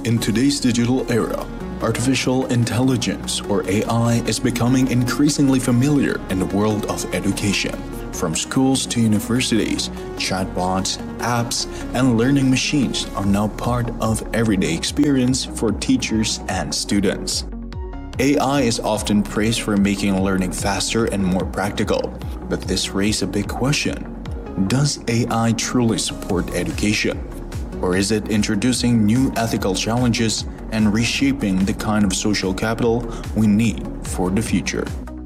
In today's digital era, artificial intelligence, or AI, is becoming increasingly familiar in the world of education. From schools to universities, chatbots, apps, and learning machines are now part of everyday experience for teachers and students. AI is often praised for making learning faster and more practical, but this raises a big question. Does AI truly support education? Or is it introducing new ethical challenges and reshaping the kind of social capital we need for the future?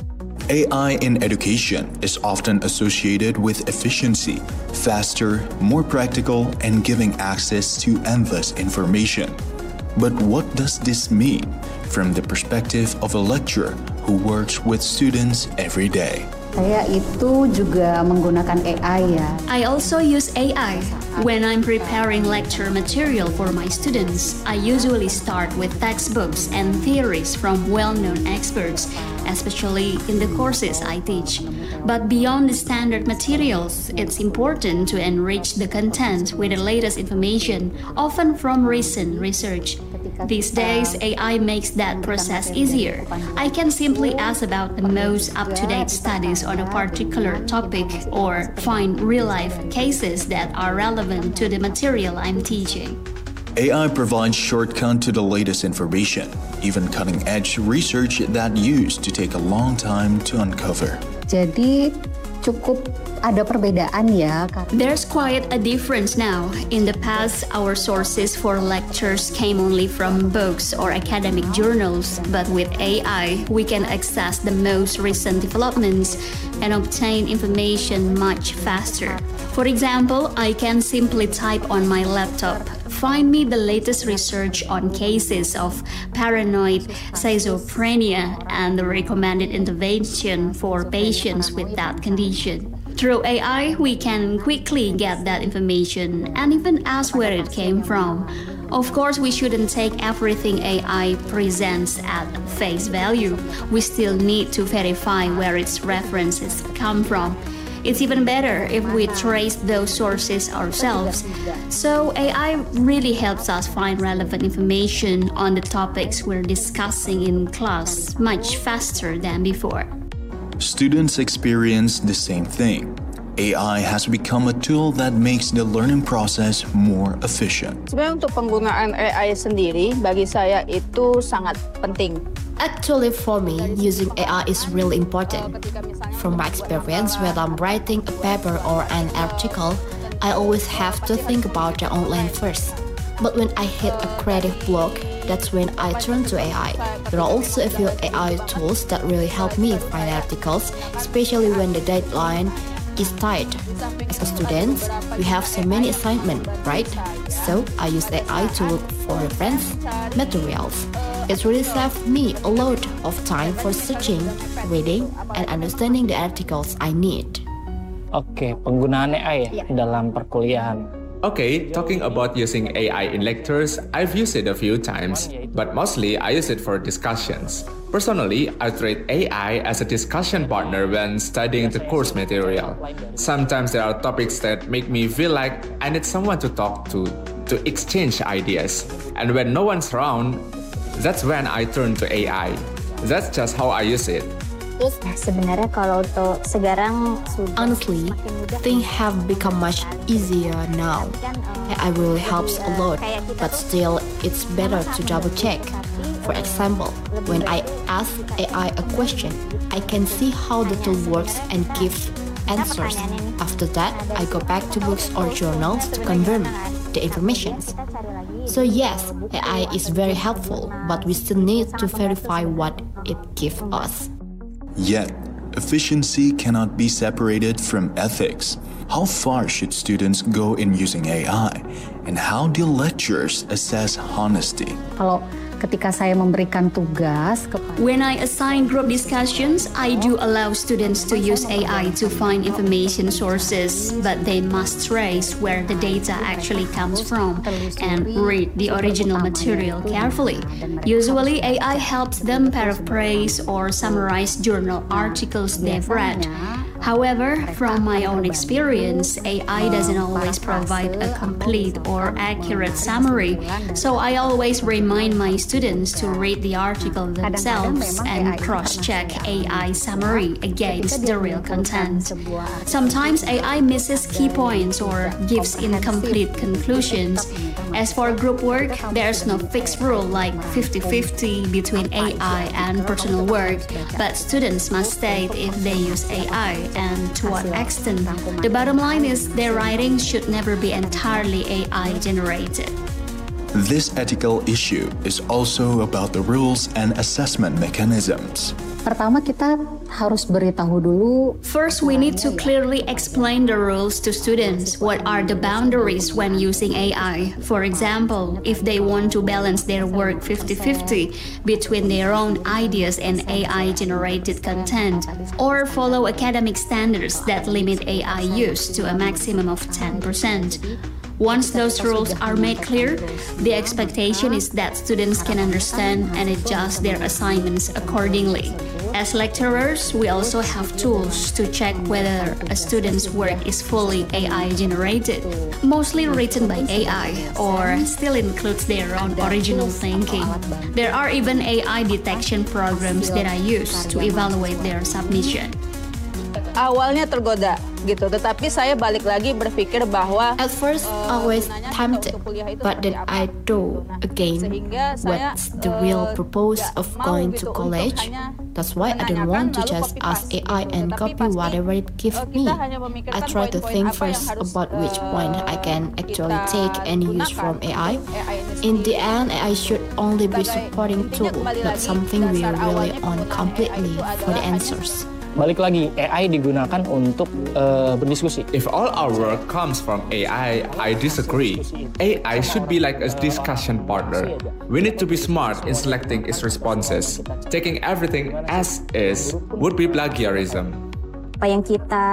AI in education is often associated with efficiency, faster, more practical, and giving access to endless information. But what does this mean from the perspective of a lecturer who works with students every day? Saya itu juga menggunakan AI ya. I also use AI. When I'm preparing lecture material for my students, I usually start with textbooks and theories from well-known experts, especially in the courses I teach. But beyond the standard materials, it's important to enrich the content with the latest information, often from recent research. These days, AI makes that process easier. I can simply ask about the most up-to-date studies on a particular topic or find real-life cases that are relevant to the material I'm teaching. AI provides shortcut to the latest information, even cutting-edge research that used to take a long time to uncover. Jadi cukup ada perbedaan ya. There's quite a difference now. In the past, our sources for lectures came only from books or academic journals, but with AI, we can access the most recent developments and obtain information much faster. For example, I can simply type on my laptop, find me the latest research on cases of paranoid schizophrenia and the recommended intervention for patients with that condition. Through AI, we can quickly get that information and even ask where it came from. Of course, we shouldn't take everything AI presents at face value. We still need to verify where its references come from. It's even better if we trace those sources ourselves. So AI really helps us find relevant information on the topics we're discussing in class much faster than before. Students experience the same thing. AI has become a tool that makes the learning process more efficient. Sebenarnya untuk penggunaan AI sendiri, bagi saya itu sangat penting. Actually, for me, using AI is really important. From my experience, when I'm writing a paper or an article, I always have to think about the outline first. But when I hit a creative block, that's when I turn to AI. There are also a few AI tools that really help me find articles, especially when the deadline is tight. As a student, we have so many assignments, right? So I use AI to look for reference materials. It really saved me a lot of time for searching, reading, and understanding the articles I need. Oke, penggunaan AI dalam perkuliahan. Okay, talking about using AI in lectures, I've used it a few times, but mostly I use it for discussions. Personally, I treat AI as a discussion partner when studying the course material. Sometimes there are topics that make me feel like I need someone to talk to exchange ideas. And when no one's around, that's when I turn to AI. That's just how I use it. Sebenarnya kalau untuk sekarang honestly, things have become much easier now. AI really helps a lot, but still it's better to double check. For example, when I ask AI a question, I can see how the tool works and give answers. After that, I go back to books or journals to confirm the information. So yes, AI is very helpful, but we still need to verify what it gives us. Yet, efficiency cannot be separated from ethics. How far should students go in using AI? And how do lecturers assess honesty? Kalau ketika saya memberikan tugas when I assign group discussions, I do allow students to use AI to find information sources, but they must trace where the data actually comes from and read the original material carefully. Usually, AI helps them paraphrase or summarize journal articles they've read. However, from my own experience, AI doesn't always provide a complete or accurate summary, so I always remind my students to read the article themselves and cross-check AI summary against the real content. Sometimes AI misses key points or gives incomplete conclusions. As for group work, there's no fixed rule like 50-50 between AI and personal work, but students must state if they use AI and to what extent. The bottom line is their writing should never be entirely AI generated. This ethical issue is also about the rules and assessment mechanisms. Pertama kita harus beritahu dulu. First, we need to clearly explain the rules to students. What are the boundaries when using AI? For example, if they want to balance their work 50-50 between their own ideas and AI-generated content, or follow academic standards that limit AI use to a maximum of 10%. Once those rules are made clear, the expectation is that students can understand and adjust their assignments accordingly. As lecturers, we also have tools to check whether a student's work is fully AI-generated, mostly written by AI, or still includes their own original thinking. There are even AI detection programs that I use to evaluate their submission. Awalnya tergoda gitu, tetapi saya balik lagi berpikir bahwa At first, I was tempted, but then I thought again, what's the real purpose of going to college? That's why I don't want to just ask AI and copy whatever it gives me. I try to think first about which point I can actually take and use from AI. In the end, AI should only be supporting tool, not something we rely on completely for the answers. Balik lagi, AI digunakan untuk berdiskusi. If all our work comes from AI, I disagree. AI should be like a discussion partner. We need to be smart in selecting its responses. Taking everything as is would be plagiarism. Apa yang kita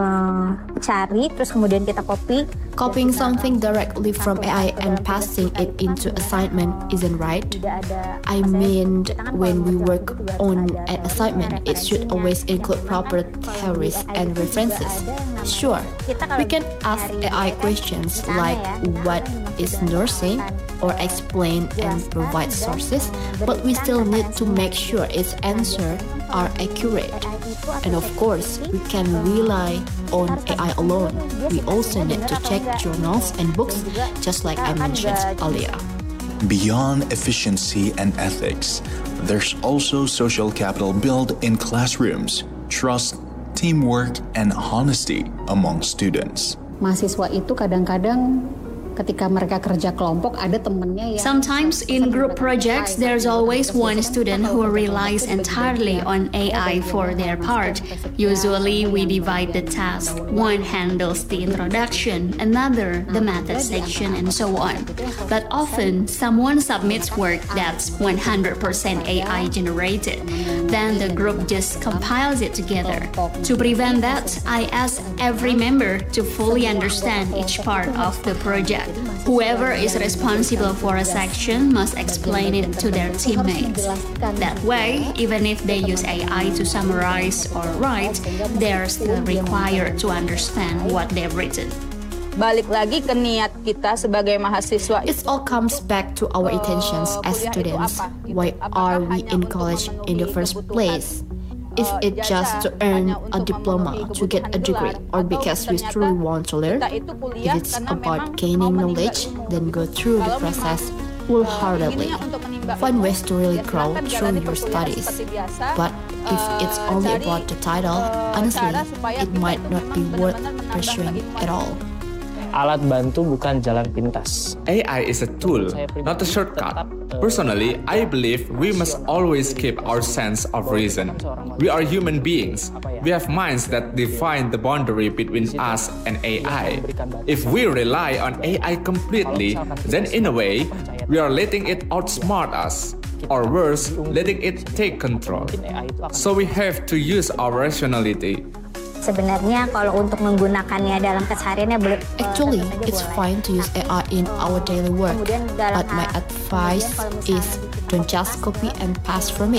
cari, terus kemudian kita copy. Copying something directly from AI and passing it into assignment isn't right. I mean, when we work on an assignment, it should always include proper theories and references. Sure, we can ask AI questions like what is nursing or explain and provide sources, but we still need to make sure its answers are accurate. And of course, we can rely on AI alone. We also need to check journals and books, just like I mentioned earlier. Beyond efficiency and ethics, there's also social capital built in classrooms, trust, teamwork, and honesty among students. Mahasiswa itu kadang-kadang ketika mereka kerja kelompok ada temennya yang Sometimes in group projects, there's always one student who relies entirely on AI for their part. Usually, we divide the task. One handles the introduction, another the method section, and so on. But often, someone submits work that's 100% AI generated. Then the group just compiles it together. To prevent that, I ask every member to fully understand each part of the project. Whoever is responsible for a section must explain it to their teammates. That way, even if they use AI to summarize or write, they're still required to understand what they've written. balik lagi ke niat kita sebagai mahasiswa. It all comes back to our intentions as students. Why are we in college in the first place? Is it just to earn a diploma, to get a degree, or because we truly want to learn? If it's about gaining knowledge, then go through the process wholeheartedly. Find ways to really grow through your studies. But if it's only about the title, honestly, it might not be worth pursuing at all. Alat bantu bukan jalan pintas. AI is a tool, not a shortcut. Personally, I believe we must always keep our sense of reason. We are human beings. We have minds that define the boundary between us and AI. If we rely on AI completely, then in a way, we are letting it outsmart us. Or worse, letting it take control. So we have to use our rationality. Sebenarnya kalau untuk menggunakannya dalam kesehariannya belum. Actually, it's fine to use AI in our daily work, but my advice is don't just copy and pass from it.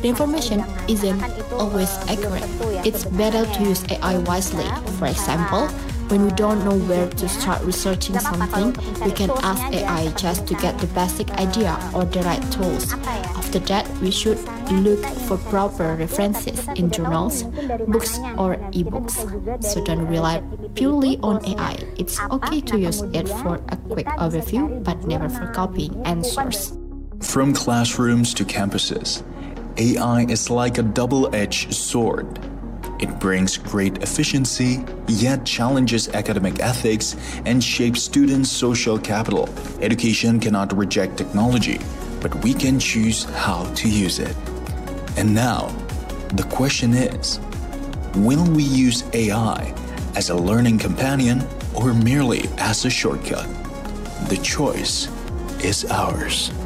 The information isn't always accurate. It's better to use AI wisely. For example, when we don't know where to start researching something, we can ask AI just to get the basic idea or the right tools. After that, we should look for proper references in journals, books, or ebooks. So don't rely purely on AI. It's okay to use it for a quick overview, but never for copying answers. From classrooms to campuses, AI is like a double-edged sword. It brings great efficiency, yet challenges academic ethics and shapes students' social capital. Education cannot reject technology, but we can choose how to use it. And now, the question is, will we use AI as a learning companion or merely as a shortcut? The choice is ours.